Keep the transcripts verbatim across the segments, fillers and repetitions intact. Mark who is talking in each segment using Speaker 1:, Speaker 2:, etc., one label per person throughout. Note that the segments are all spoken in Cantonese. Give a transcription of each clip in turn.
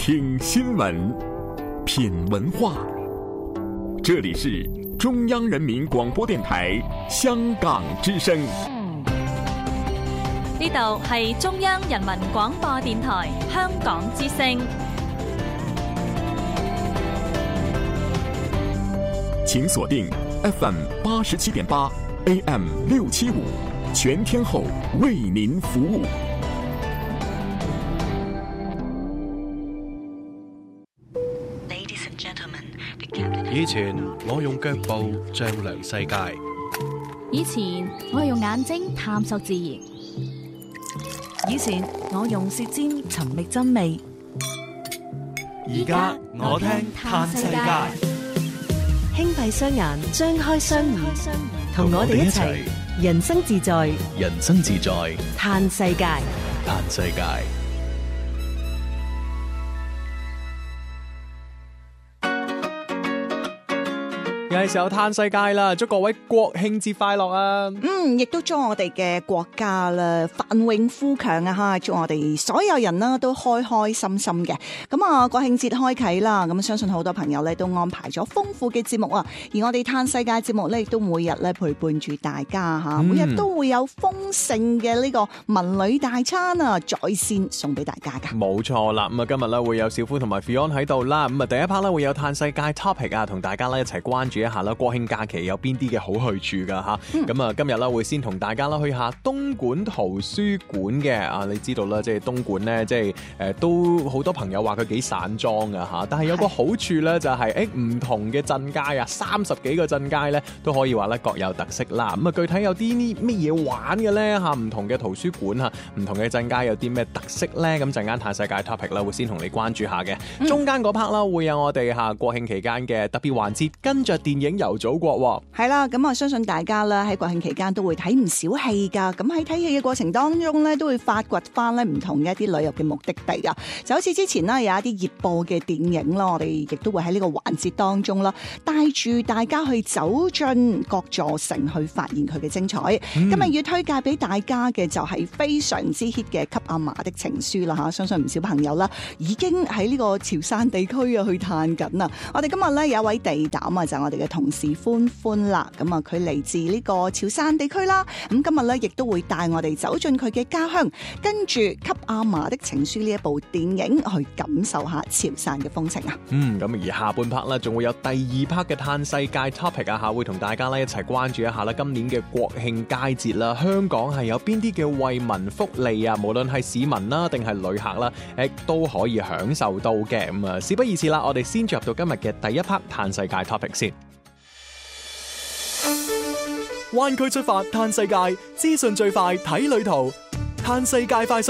Speaker 1: 听新闻，品文化。这里是中央人民廣播電台香港之聲。
Speaker 2: 呢度係中央人民廣播電台香港之聲。
Speaker 1: 請鎖定 F M 八十七點八 A M 六七五，全天候為您服務。
Speaker 3: 以前我用腳步丈量世界，
Speaker 4: 以前我用眼睛探索自然，
Speaker 5: 以前我用舌尖尋覓真味，
Speaker 3: 而家我聽嘆世界。
Speaker 6: 輕閉雙眼，張開雙耳，同我哋一齊人生自在，
Speaker 3: 人生自在
Speaker 6: 嘆世界，
Speaker 3: 嘆世界。
Speaker 7: 係時候嘆世界啦！祝各位國慶節快樂啊！
Speaker 8: 嗯，亦都祝我哋嘅國家啦繁榮富強啊！吓，祝我哋所有人啦都開開心心嘅。咁啊，國慶節開啟啦，咁相信好多朋友咧都安排咗豐富嘅節目啊。而我哋嘆世界節目咧，亦都每日咧陪伴住大家吓，每日都會有豐盛嘅呢個文旅大餐啊，在線送俾大家噶。
Speaker 7: 冇錯啦，咁啊今日咧會有小夫同埋 Fion 喺度啦。咁啊第一 part 咧會有嘆世界 topic 啊，同大家咧一齊關注一下啦，國慶假期有邊啲嘅好去處噶吓？咁啊、嗯、今日咧會先同大家啦去下東莞圖書館嘅啊，你知道啦，即係東莞咧，即係誒都好多朋友話佢幾散裝噶吓，但係有個好處咧就係誒唔同嘅鎮街啊，三十幾個鎮街咧都可以話咧各有特色啦。咁啊具體有啲呢乜嘢玩嘅咧吓？唔同嘅圖書館吓，唔同嘅鎮街有啲咩特色咧？咁陣間嘆世界 topic 啦，會先同你關注下嘅。嗯、中間嗰 part 啦會有我哋吓國慶期間嘅特別環節，跟着電影遊祖國
Speaker 8: 係啦，咁啊相信大家啦喺國慶期間都會睇唔少戲噶，咁喺睇戲嘅過程當中咧，都會發掘翻咧唔同嘅一啲旅遊嘅目的地啊，就好似之前啦有一啲熱播嘅電影啦，我哋亦都會喺呢個環節當中啦，帶住大家去走進各座城去發現佢嘅精彩。嗯、今日要推介俾大家嘅就係非常之 hit 嘅《給阿嫲的情書》啦吓，相信唔少朋友啦已經喺呢個潮汕地區啊去嘆緊啊。我哋今日咧有一位地膽啊，就係、我哋嘅同事歡歡啦，咁啊佢嚟自呢個潮汕地區啦，咁今日咧亦都會帶我哋走進佢嘅家鄉，跟住《給阿嫲的情書》呢一部電影去感受下潮汕嘅風情啊。
Speaker 7: 嗯，咁而下半 part 咧，仲會有第二 part 嘅嘆世界 topic 啊，吓會同大家咧一齊關注一下啦。今年嘅國慶佳節啦，香港係有邊啲嘅惠民福利啊？無論係市民啦，定係旅客啦，誒都可以享受到嘅。咁啊，事不宜遲啦，我哋先進入到今日嘅第一 part 嘆世界 topic 先。灣區出發嘆世界，資訊最快睇旅途，嘆世界快訊。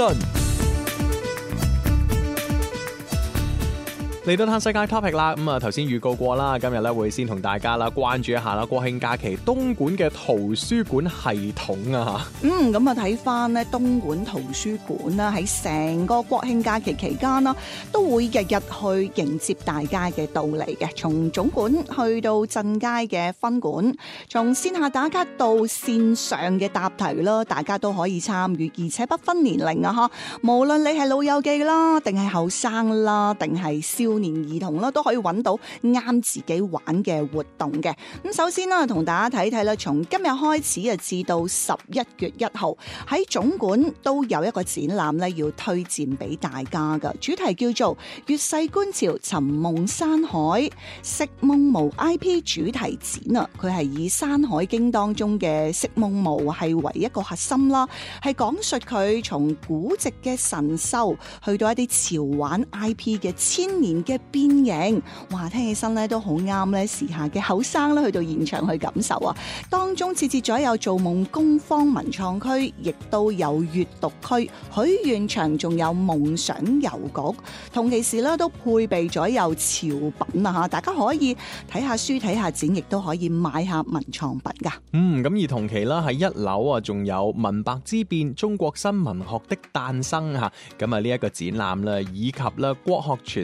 Speaker 7: 嚟到嘆世界 topic 啦，咁啊頭先預告過啦，今日咧會先同大家啦關注一下啦國慶假期東莞嘅圖書館系統啊。
Speaker 8: 嗯，咁啊睇翻咧東莞圖書館啦，喺成個國慶假期期間啦，都會日日去迎接大家嘅到嚟嘅，從總館去到鎮街嘅分館，從線下打卡到線上嘅答題啦，大家都可以參與，而且不分年齡啊吓，無論你係老友記啦，定係後生啦，定係少年兒童啦，都可以揾到啱自己玩嘅活動嘅。咁首先啦，同大家睇睇啦，從今日開始啊，至到十一月一號喺總館都有一個展覽咧，要推薦俾大家噶。主題叫做《粵世觀潮尋夢山海》，食夢墓 I P 主題展啊。佢係以《山海經》當中嘅食夢墓係為一個核心啦，係講述佢從古籍嘅神獸去到一啲潮玩 I P 嘅千年嘅變形，哇！聽起身咧都好啱咧時下嘅後生咧去到現場去感受啊。當中設置咗有造夢工坊文創區，亦都有閱讀區、許願場，仲有夢想郵局。同其時咧都配備咗有潮品啊吓，大家可以睇下書、睇下展，亦都可以買下文創品噶。
Speaker 7: 嗯，咁而同期啦喺一樓啊，仲有文白之變、中國新文學的誕生吓，咁啊呢一個展覽啦，以及咧國學傳承。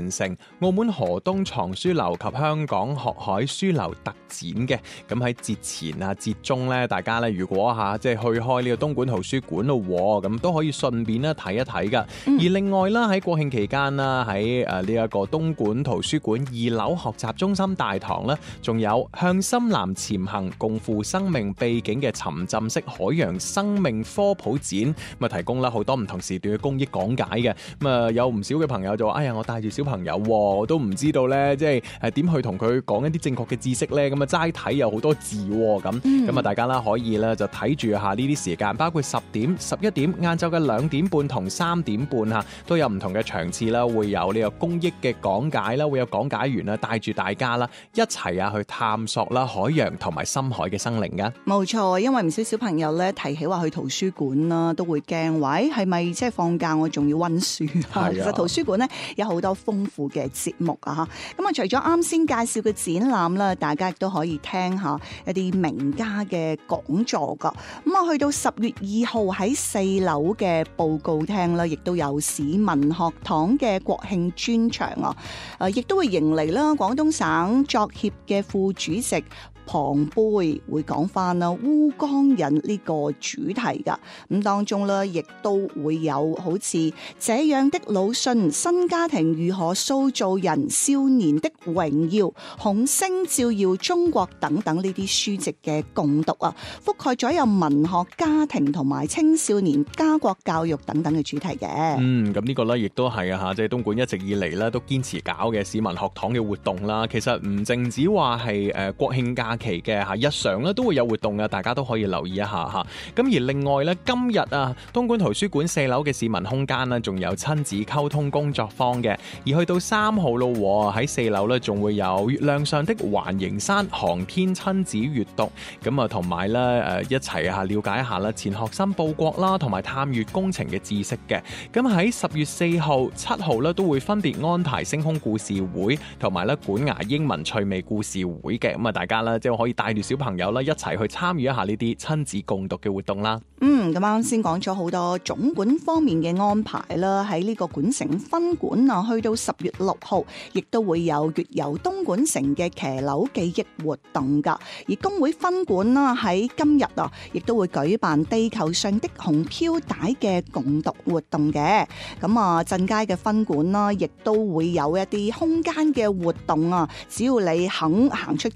Speaker 7: 澳門河東藏書樓及香港學海書樓特展嘅。咁喺節前啊、節中咧，大家咧如果嚇即係去開呢個東莞圖書館咯，咁都可以順便咧睇一睇噶。嗯、而另外啦，喺國慶期間啦，喺誒呢一個東莞圖書館二樓學習中心大堂咧，仲有向深藍潛行共赴生命秘境嘅沉浸式海洋生命科普展，咁啊提供啦好多唔同時段嘅公益講解嘅。咁啊有唔少嘅朋友就話：哎呀，我帶住小朋友，我都唔知道咧，即係誒點去同佢講一啲正確嘅知識咧。咁啊齋睇有好多字咁，咁啊、嗯、大家啦可以咧就睇住下呢啲時間，包括十點、十一點、晏晝嘅兩點半同三點半嚇，都有唔同嘅場次啦，會有呢個公益嘅講解啦，會有講解員啦帶住大家啦一齊啊去探索啦海洋同埋深海嘅生靈噶。冇錯，因為唔少小朋友咧提起話去圖書館啦，都會驚話誒係咪即係放假我仲要溫書啊？其實圖書館咧有好多豐富嘅節目啊嚇。咁啊，除咗啱先介紹嘅展覽啦，大家亦都可以聽下一啲名家嘅講座噶。咁啊，去到十月二號喺四樓嘅報告廳啦，亦都有市民學堂嘅國慶專場啊。誒，亦都會迎嚟啦廣東省作協嘅副主席龐貝會講翻啦烏江人呢個主題噶，咁當中咧亦都會有好似這樣的魯迅、新家庭如何塑造人、少年的榮耀、紅星照耀中國等等呢啲書籍嘅共讀啊，覆蓋咗有文學、家庭同埋青少年家國教育等等嘅主題嘅。嗯，咁呢個咧亦都係啊吓，即係東莞一直以嚟咧都堅持搞嘅市民學堂嘅活動啦。其實唔淨止話係誒國慶假期嘅吓，日常咧都會有活動嘅，大家都可以留意一下吓。咁而另外咧，今日啊，東莞圖書館四樓嘅市民空間咧，仲有親子溝通工作坊嘅。而去到三號路喺四樓咧，仲會有月亮上的環形山航天親子閱讀。咁啊，同埋咧誒一齊啊了解一下啦錢學森報國啦，同埋探月工程嘅知識嘅。咁喺十月四號、七號咧都會分別安排星空故事會同埋咧管牙英文趣味故事會嘅。咁啊，大家咧即係可以帶住小朋友啦一齊去參與一下呢啲親子共讀嘅活動啦。嗯，咁啱先講咗好多總館方面嘅安排啦，喺呢個莞城分館啊，去到十月六號，亦都會有月遊東莞城嘅騎樓記憶活動噶。而工會分館啦，喺今日啊，亦都會舉辦地球上的紅飄帶嘅共讀活動嘅。咁啊，鎮街嘅分館啦，亦都會有一啲空間嘅活動啊，只要你肯行出